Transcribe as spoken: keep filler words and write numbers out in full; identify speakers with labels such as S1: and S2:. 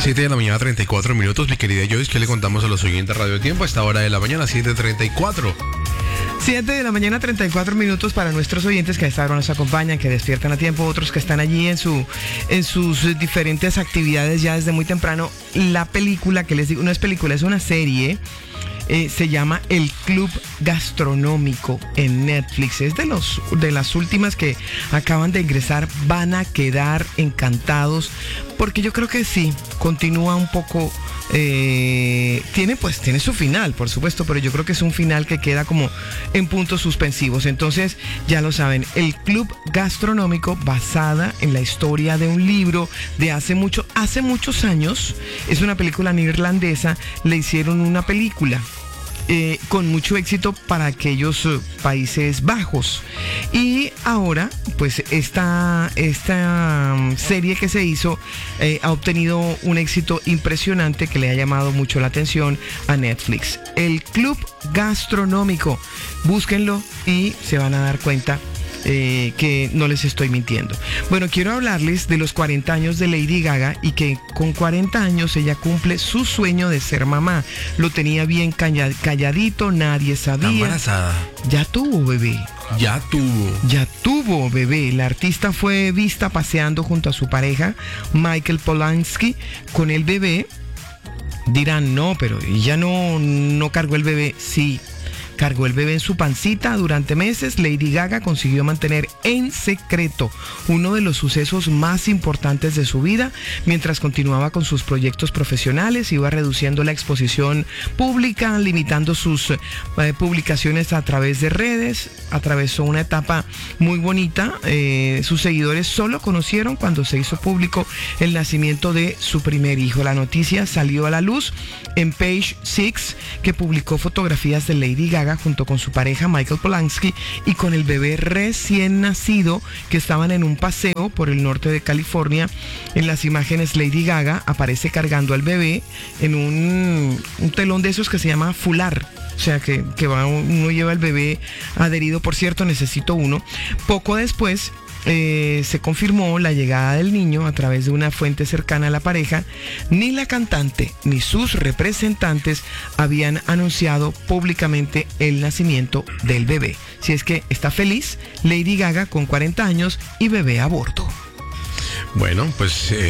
S1: siete de la mañana, treinta y cuatro minutos. Mi querida Joyce, ¿qué le contamos a los oyentes de Radio Tiempo a esta hora de la mañana, siete treinta y cuatro?
S2: siete de la mañana, treinta y cuatro minutos para nuestros oyentes que a esta hora nos acompañan, que despiertan a tiempo, otros que están allí en su en sus diferentes actividades ya desde muy temprano. La película que les digo, no es película, es una serie. Eh, se llama El Club Gastronómico en Netflix. Es de los de las últimas que acaban de ingresar. Van a quedar encantados porque yo creo que sí, continúa un poco. Eh, tiene pues tiene su final, por supuesto, pero yo creo que es un final que queda como en puntos suspensivos. Entonces, ya lo saben, El Club Gastronómico, basada en la historia de un libro de hace mucho, hace muchos años. Es una película neerlandesa, le hicieron una película. Eh, con mucho éxito para aquellos uh, Países Bajos, y ahora pues esta, esta um, serie que se hizo eh, ha obtenido un éxito impresionante que le ha llamado mucho la atención a Netflix. El Club Gastronómico, búsquenlo y se van a dar cuenta Eh, que no les estoy mintiendo. Bueno, quiero hablarles de los cuarenta años de Lady Gaga y que con cuarenta años ella cumple su sueño de ser mamá. Lo tenía bien calladito, nadie sabía.
S1: Está embarazada.
S2: Ya tuvo bebé.
S1: Ya tuvo.
S2: Ya tuvo bebé. La artista fue vista paseando junto a su pareja, Michael Polanski, con el bebé. Dirán, no, pero ella no, no cargó el bebé. Sí. Cargó el bebé en su pancita durante meses. Lady Gaga consiguió mantener en secreto uno de los sucesos más importantes de su vida. Mientras continuaba con sus proyectos profesionales, iba reduciendo la exposición pública, limitando sus eh, publicaciones a través de redes. Atravesó una etapa muy bonita. Eh, sus seguidores solo conocieron cuando se hizo público el nacimiento de su primer hijo. La noticia salió a la luz en Page Six, que publicó fotografías de Lady Gaga junto con su pareja Michael Polanski y con el bebé recién nacido, que estaban en un paseo por el norte de California. En las imágenes, Lady Gaga aparece cargando al bebé en un, un telón de esos que se llama fular. O sea, que, que va, uno lleva el bebé adherido. Por cierto, necesito uno. Poco después Eh, se confirmó la llegada del niño a través de una fuente cercana a la pareja. Ni la cantante ni sus representantes habían anunciado públicamente el nacimiento del bebé. Si es que está feliz Lady Gaga con cuarenta años y bebé a bordo.
S1: Bueno, pues... Eh...